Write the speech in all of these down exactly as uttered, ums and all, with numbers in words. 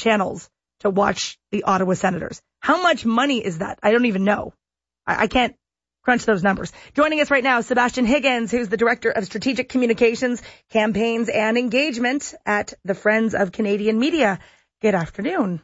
channels to watch the Ottawa Senators. How much money is that? I don't even know. I, I can't crunch those numbers. Joining us right now, Sebastian Higgins, who's the Director of Strategic Communications, Campaigns and Engagement at the Friends of Canadian Media. Good afternoon.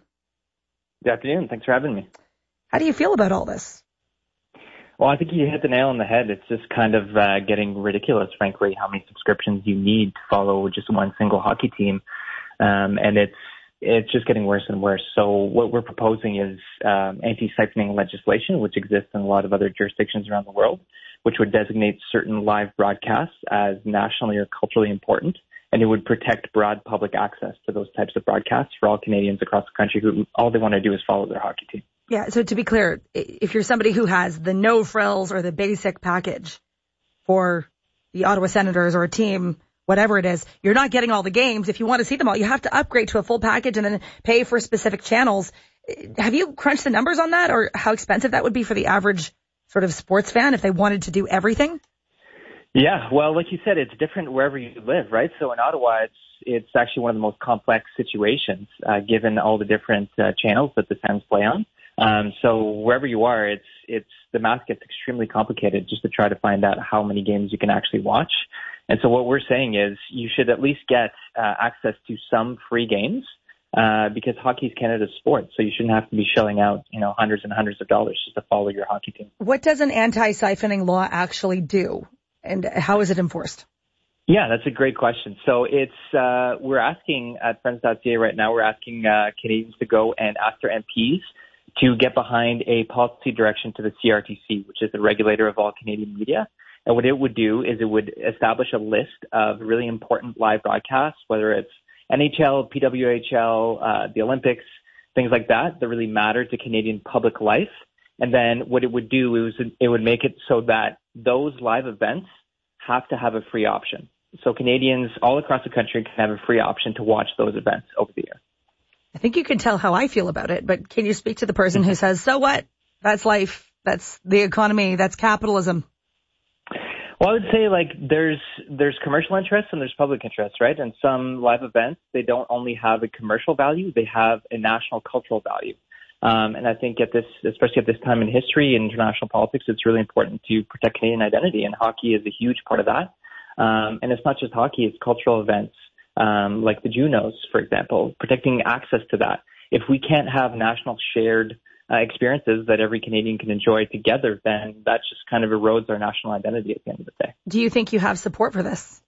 Good afternoon. Thanks for having me. How do you feel about all this? Well, I think you hit the nail on the head. It's just kind of uh, getting ridiculous, frankly, how many subscriptions you need to follow just one single hockey team. Um, and it's it's just getting worse and worse. So what we're proposing is um, anti-siphoning legislation, which exists in a lot of other jurisdictions around the world, which would designate certain live broadcasts as nationally or culturally important. And it would protect broad public access to those types of broadcasts for all Canadians across the country who all they want to do is follow their hockey team. Yeah, so to be clear, if you're somebody who has the no frills or the basic package for the Ottawa Senators or a team, whatever it is, you're not getting all the games. If you want to see them all, you have to upgrade to a full package and then pay for specific channels. Have you crunched the numbers on that, or how expensive that would be for the average sort of sports fan if they wanted to do everything? Yeah, well, like you said, it's different wherever you live, right? So in Ottawa, it's it's actually one of the most complex situations, uh, given all the different uh, channels that the Sens play on. Um, so wherever you are, it's it's the math gets extremely complicated just to try to find out how many games you can actually watch. And so what we're saying is you should at least get uh, access to some free games uh, because hockey is Canada's sport. So you shouldn't have to be shelling out, you know, hundreds and hundreds of dollars just to follow your hockey team. What does an anti-siphoning law actually do, and how is it enforced? Yeah, that's a great question. So it's uh, we're asking at friends dot c a right now, we're asking uh, Canadians to go and ask their M Ps to get behind a policy direction to the C R T C, which is the regulator of all Canadian media. And what it would do is it would establish a list of really important live broadcasts, whether it's N H L, P W H L, uh, the Olympics, things like that, that really matter to Canadian public life. And then what it would do is it would make it so that those live events have to have a free option. So Canadians all across the country can have a free option to watch those events over the year. I think you can tell how I feel about it, but can you speak to the person who says, so what? That's life. That's the economy. That's capitalism. Well, I would say like there's there's commercial interests and there's public interests, right? And some live events, they don't only have a commercial value, they have a national cultural value. Um, and I think at this, especially at this time in history in international politics, it's really important to protect Canadian identity, and hockey is a huge part of that. Um, and it's not just hockey, it's cultural events. Um, like the Junos, for example, protecting access to that. If we can't have national shared uh, experiences that every Canadian can enjoy together, then that just kind of erodes our national identity at the end of the day. Do you think you have support for this?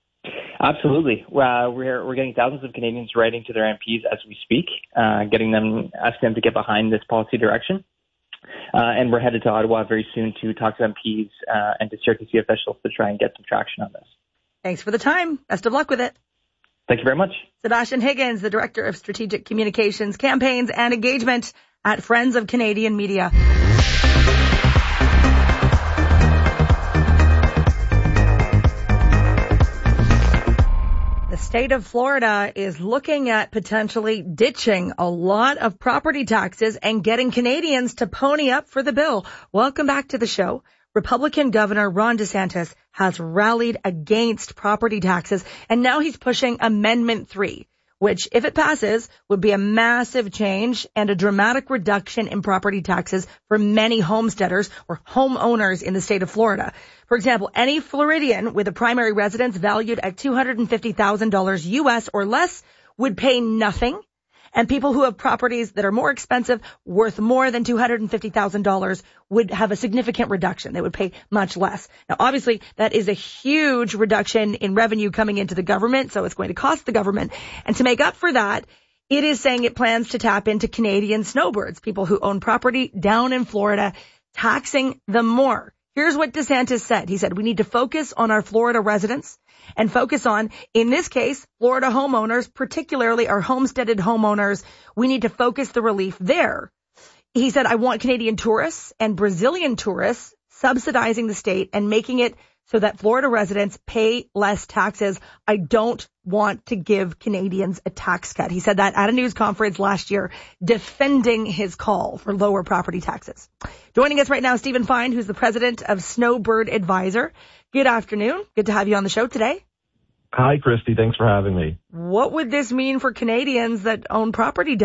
Absolutely. Uh, we're we're getting thousands of Canadians writing to their M Ps as we speak, uh, getting them, asking them to get behind this policy direction. Uh, and we're headed to Ottawa very soon to talk to M Ps uh, and to C R T C officials to try and get some traction on this. Thanks for the time. Best of luck with it. Thank you very much. Sebastian Higgins, the Director of Strategic Communications, Campaigns and Engagement at Friends of Canadian Media. The state of Florida is looking at potentially ditching a lot of property taxes and getting Canadians to pony up for the bill. Welcome back to the show. Republican Governor Ron DeSantis has rallied against property taxes, and now he's pushing Amendment three, which, if it passes, would be a massive change and a dramatic reduction in property taxes for many homesteaders or homeowners in the state of Florida. For example, any Floridian with a primary residence valued at two hundred fifty thousand dollars U S or less would pay nothing. And people who have properties that are more expensive, worth more than two hundred fifty thousand dollars, would have a significant reduction. They would pay much less. Now, obviously, that is a huge reduction in revenue coming into the government, so it's going to cost the government. And to make up for that, it is saying it plans to tap into Canadian snowbirds, people who own property down in Florida, taxing them more. Here's what DeSantis said. He said, we need to focus on our Florida residents and focus on, in this case, Florida homeowners, particularly our homesteaded homeowners. We need to focus the relief there. He said, I want Canadian tourists and Brazilian tourists subsidizing the state and making it so that Florida residents pay less taxes. I don't want to give Canadians a tax cut. He said that at a news conference last year, defending his call for lower property taxes. Joining us right now, Stephen Fine, who's the president of Snowbird Advisor. Good afternoon. Good to have you on the show today. Hi, Christy. Thanks for having me. What would this mean for Canadians that own property